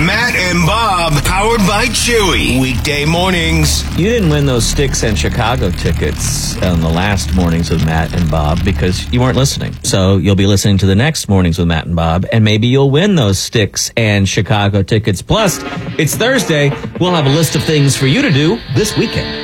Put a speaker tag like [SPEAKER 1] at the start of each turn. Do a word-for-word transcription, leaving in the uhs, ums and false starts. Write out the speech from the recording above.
[SPEAKER 1] Matt and Bob, powered by Chewy. Weekday mornings.
[SPEAKER 2] You didn't win those Styx and Chicago tickets on the last mornings with Matt and Bob because you weren't listening. So you'll be listening to the next mornings with Matt and Bob, and maybe you'll win those Styx and Chicago tickets. Plus, it's Thursday. We'll have a list of things for you to do this weekend.